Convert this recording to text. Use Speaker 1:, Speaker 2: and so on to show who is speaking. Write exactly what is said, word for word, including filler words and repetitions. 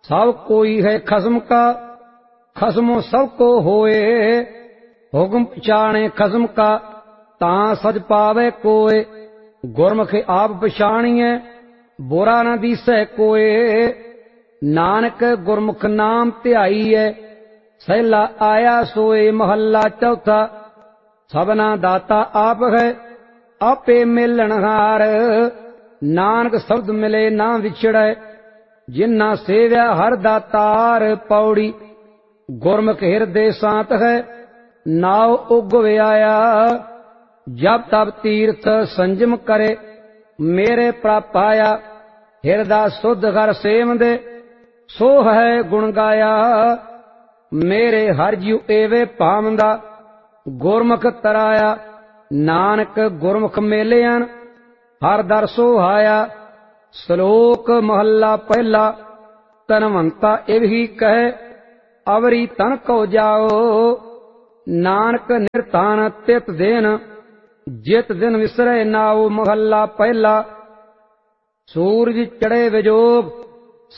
Speaker 1: सब कोई है खसम का, खसमो सबको होए। हुक्म पछाणे खसम का, तां सज पावे कोय। गुरमुख आप पछाणिए, बुरा न दिसै कोय। नानक गुरमुख नाम ध्याईए, सहला आया सोए। महला चौथा। सबना दाता आप है, आपे मिलनहार। नानक शब्द मिले ना विछड़ै, जिन्ना सेव्या हर दातार। पौड़ी। गुरमुख हिरदे शांत है, नाव उगवे आया। जब तब तीर्थ संजम करे, मेरे प्रप आया। हिरदा शुद्ध घर सेवंदे, सो है गुण गाया। मेरे हर जीव एवे पावंदा, गुरमुख तराया। नानक गुरमुख मेलियन, हर दर सोहाया। श्लोक महला पहला। तनवंता इव ही कहे, अवरी तन को जाओ। नानक निर्तान तित दिन, जित दिन विसरे नाओ। महला पहला। सूरज चढ़े विजोग,